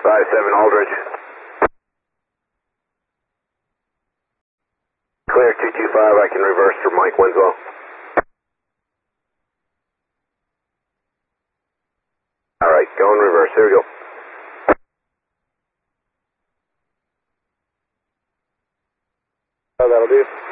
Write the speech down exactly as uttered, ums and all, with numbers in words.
five seven Aldridge. Clear two two five, I can reverse for Mike Winslow. Alright, go in reverse, here we go. Oh, that'll do.